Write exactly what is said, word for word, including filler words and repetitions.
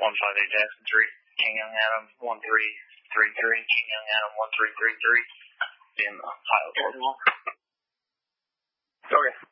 one five eight Jackson Street, King Young Adam one three three three, King Young Adam one three three three in the pilot. Okay.